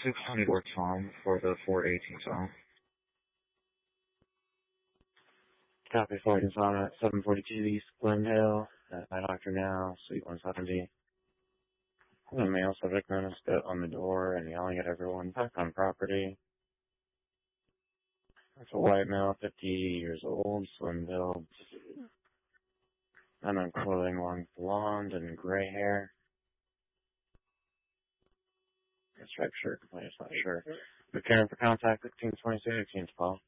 624 Tom for the 418 Tom. Copy, Fulton Tom at 742 East Glendale. My doctor now, Suite 170. The male subject known as spit on the door and yelling at everyone back on property. It's a white male, 50 years old, slim build. I'm in clothing along blonde and gray hair. Striped shirt, I'm just not sure. We're caring for contact 1526, 18 call.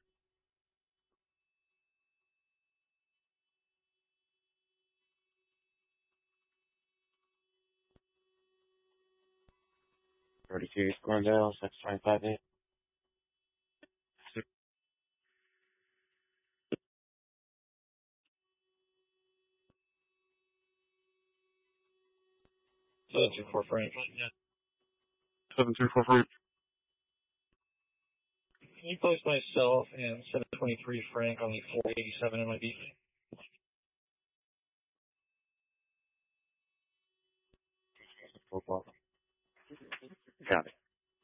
East Glendale, 6258. So 24 Frank. 724 Frank. Can you place myself and 723 Frank on the 487 MIB? Football. Got it.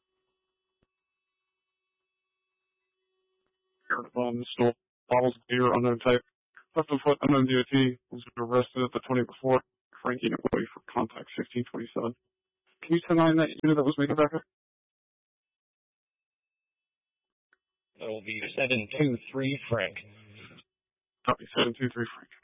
Stole bottles of beer, unknown type. Left on foot, unknown DOT. Was arrested at the 20 before. Frank unit employee for contact 1627. Can you tell that unit that was making back up? That will be 723 Frank. Copy, 723 Frank.